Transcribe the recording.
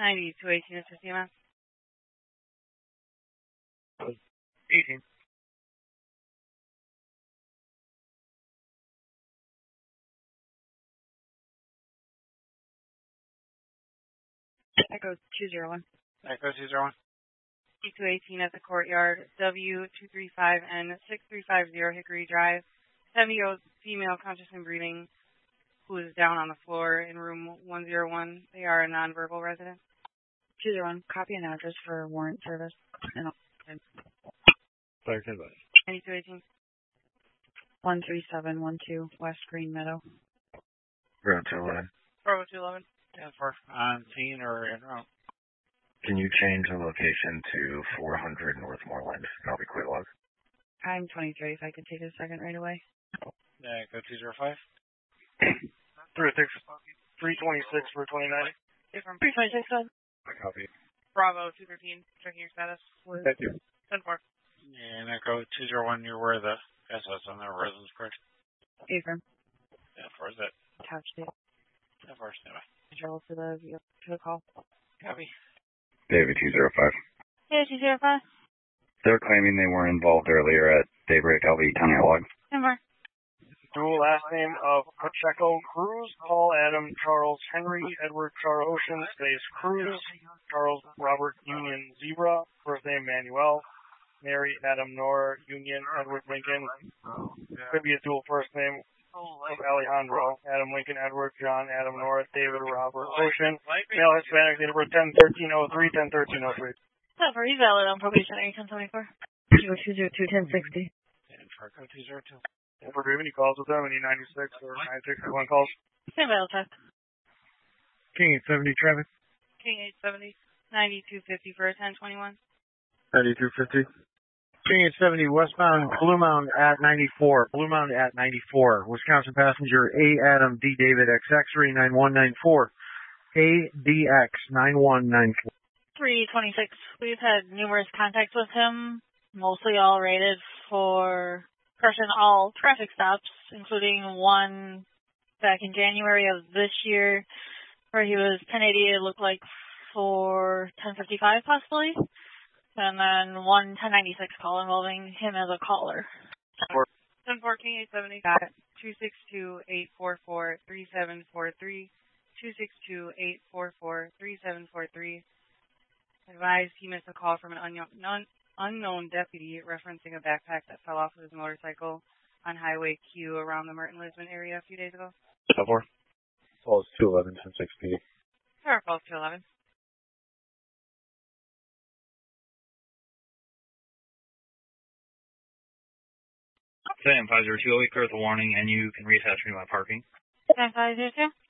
9218 is CMS. 18. Echo 201. Echo 201. 9218 at the courtyard, W235N6350 Hickory Drive. 70-year-old female conscious and breathing who is down on the floor in room 101. They are a nonverbal resident. 201. Copy and address for warrant service. Clear to advise. 9218. 13712 West Green Meadow. Route 211. Bravo 211. 10-4. On scene or en route? Can you change the location to 400 North Moreland? That'll be quick log. I'm 23 if I could take a second right away. Echo 205. 326 for 29. From 326 on. Copy. Bravo 213. Checking your status. Thank you. 10-4. And Echo 201, you're aware of the SS on their residence, correct? Affirm. 10-4 is that? Attached it. 10-4, stand by. Control to the call. Copy. David 205. Yeah, 205. They're claiming they weren't involved earlier at Daybreak LV County Log. 10-4. Dual last name of Pacheco Cruz, Paul Adam Charles Henry Edward Char Ocean Space Cruz, Charles Robert Union Zebra, first name Manuel, Mary Adam Nora Union Edward Lincoln. Could be a dual first name of Alejandro, Adam Lincoln Edward John Adam Nora David Robert Ocean, male Hispanic, date of birth 10/13/03, 10/13/03. For he's valid on probation, 1024. 202-1060. And for Echo 202. If we're doing any calls with them, any 96 or 9661 calls. Same valid time. King 870 traffic. King 870. 9250 for a 1021. 9250. King 870 westbound Blue Mound at 94. Blue Mound at 94. Wisconsin passenger A. Adam D. David XX 39194. ADX 9194. 326. We've had numerous contacts with him, mostly all rated for crushing all traffic stops, including one back in January of this year where he was 1080, it looked like, for 1055 possibly. And then one 1096 call involving him as a caller. 1014 870. Got it. 262-844-3743. 262-844-3743. Advised he missed a call from an unknown deputy referencing a backpack that fell off of his motorcycle on Highway Q around the Merton Lisbon area a few days ago. 4. Calls 211, 1060. Sure, calls 211. Sam 502, clear with the warning, and you can reattach me to my parking. Sam 502.